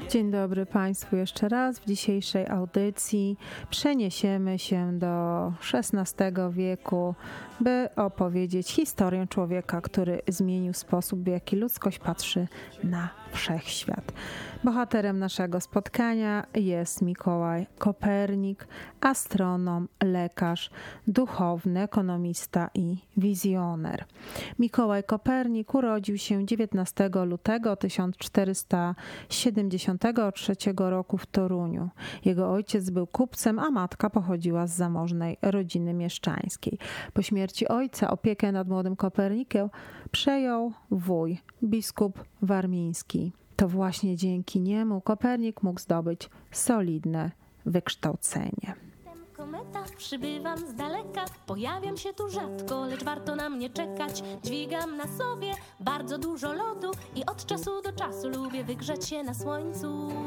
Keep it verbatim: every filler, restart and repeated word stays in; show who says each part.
Speaker 1: Dzień dobry Państwu jeszcze raz. W dzisiejszej audycji przeniesiemy się do szesnastego wieku, by opowiedzieć historię człowieka, który zmienił sposób, w jaki ludzkość patrzy na wszechświat. Bohaterem naszego spotkania jest Mikołaj Kopernik, astronom, lekarz, duchowny, ekonomista i wizjoner. Mikołaj Kopernik urodził się dziewiętnastego lutego tysiąc czterysta siedemdziesiątego trzeciego roku w Toruniu. Jego ojciec był kupcem, a matka pochodziła z zamożnej rodziny mieszczańskiej. Po śmierci ojca opiekę nad młodym Kopernikiem przejął wuj, biskup warmiński. To właśnie dzięki niemu Kopernik mógł zdobyć solidne wykształcenie.
Speaker 2: Kometa, przybywam z daleka, pojawiam się tu rzadko, lecz warto na mnie czekać. Dźwigam na sobie bardzo dużo lodu i od czasu do czasu lubię wygrzać się na słońcu.